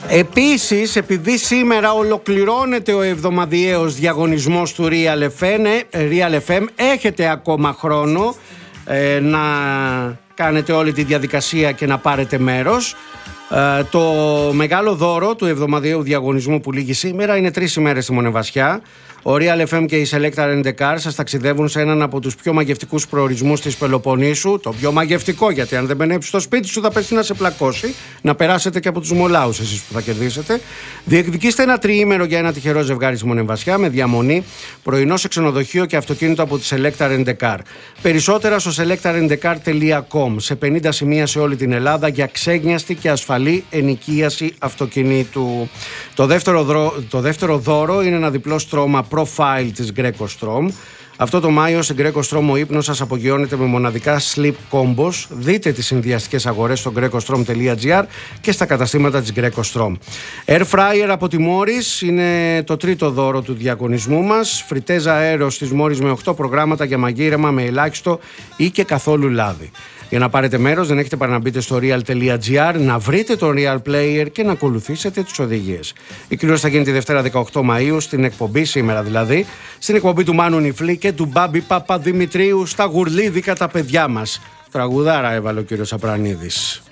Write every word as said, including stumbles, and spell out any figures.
Επίσης, επειδή σήμερα ολοκληρώνεται ο εβδομαδιαίος διαγωνισμός του Real εφ εμ, Real εφ εμ, έχετε ακόμα χρόνο ε, να κάνετε όλη τη διαδικασία και να πάρετε μέρος. Ε, το μεγάλο δώρο του εβδομαδιαίου διαγωνισμού που λήγει σήμερα είναι τρεις ημέρες στη Μονεβασιά. Ο Real εφ εμ και η Selecta Rent a Car σας ταξιδεύουν σε έναν από τους πιο μαγευτικούς προορισμούς της Πελοποννήσου. Το πιο μαγευτικό, γιατί αν δεν μπαινέψει στο σπίτι σου θα πέσει να σε πλακώσει. Να περάσετε και από τους μολάους εσείς που θα κερδίσετε. Διεκδικήστε ένα τριήμερο για ένα τυχερό ζευγάρι στη Μονεβασιά με διαμονή, πρωινό σε ξενοδοχείο και αυτοκίνητο από τη Selecta Rent a Car. Περισσότερα στο selecta rent a car τελεία com, σε πενήντα σημεία σε όλη την Ελλάδα για ξέγνιαστη και ασφαλή ενοικίαση αυτοκινήτου. Το δεύτερο, δρο... το δεύτερο δώρο είναι ένα διπλό στρώμα profile της Greco Strom. Αυτό το Μάιο σε Greco Strom ο ύπνος σας απογειώνεται με μοναδικά sleep combos. Δείτε τις συνδυαστικές αγορές στο greco strom τελεία gr και στα καταστήματα της Greco Strom. Air Fryer από τη Morris είναι το τρίτο δώρο του διαγωνισμού μας. Φριτέζα αέρος της Morris με οκτώ προγράμματα για μαγείρεμα με ελάχιστο ή και καθόλου λάδι. Για να πάρετε μέρος δεν έχετε παρά να μπείτε στο real τελεία gr, να βρείτε τον Real Player και να ακολουθήσετε τις οδηγίες. Η κλήρωση θα γίνει τη Δευτέρα δεκαοκτώ Μαΐου στην εκπομπή, σήμερα δηλαδή, στην εκπομπή του Μάνου Νιφλή και του Μπάμπη Παπαδημητρίου στα γουρλίδικα τα παιδιά μας. Τραγουδάρα έβαλε ο κύριος Απρανίδης.